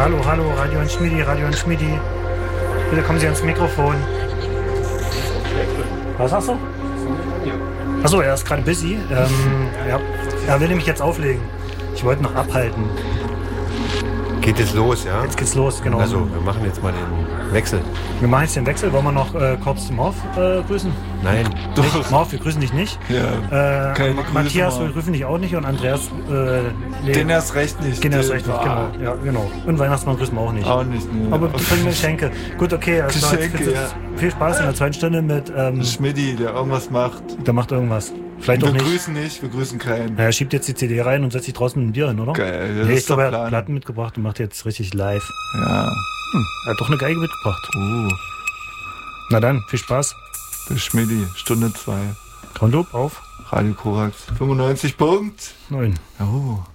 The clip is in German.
Hallo, Radio und Schmiedi. Bitte kommen Sie ans Mikrofon. Was sagst du? Achso, er ist gerade busy. Ja, er will nämlich jetzt auflegen. Ich wollte noch abhalten. Geht es los, ja? Jetzt geht's los, genau. Also, wir machen jetzt mal den Wechsel. Wir machen jetzt den Wechsel. Wollen wir noch kurz den Morph grüßen? Nein. Nicht? Morph, wir grüßen dich nicht. Ja, keine Grüße, Matthias, Morph. wir grüßen dich auch nicht. Und Andreas, den erst recht nicht. Den erst recht nicht, genau. Ja, genau. Und Weihnachtsmann grüßen wir auch nicht. Auch nicht, ne. Aber die bringen Geschenke. Gut, okay. Also Geschenke, jetzt viel Spaß in der zweiten Stunde mit... Schmidti, der irgendwas macht. Der macht irgendwas. Vielleicht auch Wir nicht. grüßen nicht, wir grüßen keinen. Er schiebt jetzt die CD rein und setzt sich draußen mit ein Bier hin, oder? Geil, das Nee, ich ist der glaube, er hat Plan. Platten mitgebracht und macht jetzt richtig live. Ja. Er hat doch eine Geige mitgebracht. Na dann, viel Spaß. Der Schmidti, Stunde 2. Countloop auf. Radio Korax 95 Punkt. 9. Oh.